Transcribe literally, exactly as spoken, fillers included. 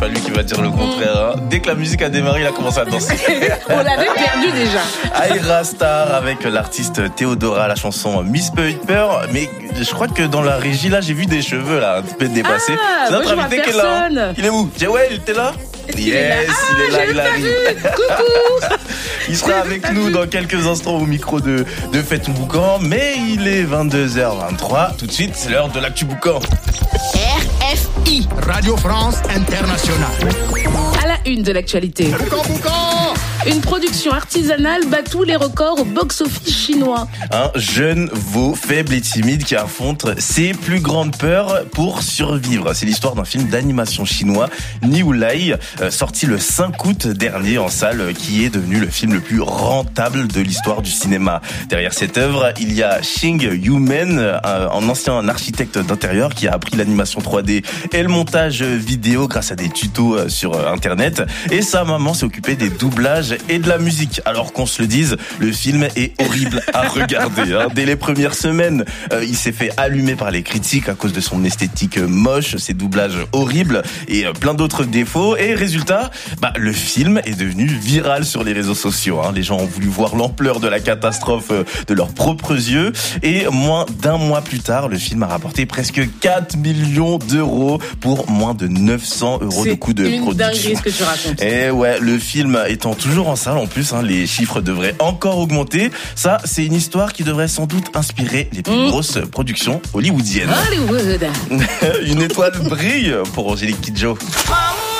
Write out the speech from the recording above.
Pas lui qui va dire le contraire. Hein. Dès que la musique a démarré, il a commencé à danser. On l'avait perdu déjà. Aira Star avec l'artiste Théodora, la chanson Miss Piper. Mais je crois que dans la régie, là, j'ai vu des cheveux là, un petit peu dépassés. Ah, c'est notre moi, invité qui est là. Hein. Il est où? Ouais, il était là. Il yes, est là. Ah, il est là, il arrive. Coucou. Il sera avec nous dans quelques instants au micro de, de Fête Boucan. Mais il est vingt-deux heures vingt-trois. Tout de suite, c'est l'heure de l'actu Boucan. R F I Radio France Internationale. À la une de l'actualité. Boucan, Boucan. Une production artisanale bat tous les records au box-office chinois. Un jeune veau faible et timide qui affronte ses plus grandes peurs pour survivre. C'est l'histoire d'un film d'animation chinois, Niulai, sorti le cinq août dernier en salle, qui est devenu le film le plus rentable de l'histoire du cinéma. Derrière cette œuvre, il y a Xing Yumen, un ancien architecte d'intérieur qui a appris l'animation trois D et le montage vidéo grâce à des tutos sur Internet. Et sa maman s'est occupée des doublages et de la musique. Alors qu'on se le dise, le film est horrible à regarder. Hein. Dès les premières semaines, euh, il s'est fait allumer par les critiques à cause de son esthétique moche, ses doublages horribles et euh, plein d'autres défauts. Et résultat, bah, le film est devenu viral sur les réseaux sociaux. Hein. Les gens ont voulu voir l'ampleur de la catastrophe euh, de leurs propres yeux. Et moins d'un mois plus tard, le film a rapporté presque quatre millions d'euros pour moins de neuf cents euros de coût de production. C'est une dinguerie ce que tu racontes. Et ouais, le film étant toujours en salle en plus, hein, les chiffres devraient encore augmenter. Ça, c'est une histoire qui devrait sans doute inspirer les plus mmh. grosses productions hollywoodiennes. Hollywood. Une étoile brille pour Angélique Kidjo.